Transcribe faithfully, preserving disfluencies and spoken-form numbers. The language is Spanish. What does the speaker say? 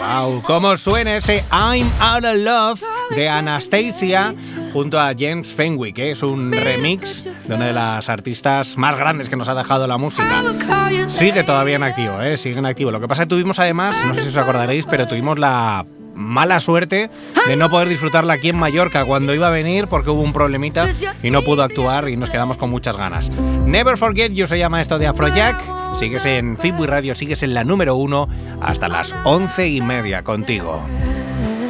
Wow, cómo suena ese I'm Out of Love de Anastasia junto a James Fenwick, que es un remix de una de las artistas más grandes que nos ha dejado la música. Sigue todavía en activo, ¿eh? Sigue en activo. Lo que pasa es que tuvimos además, no sé si os acordaréis, pero tuvimos la mala suerte de no poder disfrutarla aquí en Mallorca cuando iba a venir porque hubo un problemita y no pudo actuar y nos quedamos con muchas ganas. Never Forget You se llama esto de Afrojack. Sigues en Fitbury Radio, sigues en la número uno hasta las once y media contigo.